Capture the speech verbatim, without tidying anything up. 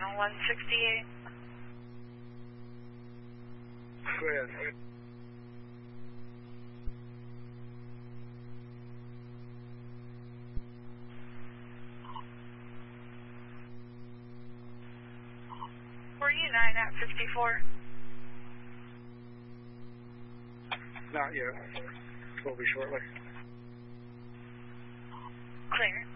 Channel one sixty-eight. Go ahead. Were you nine at fifty-four? Not yet. Will be shortly. Clear.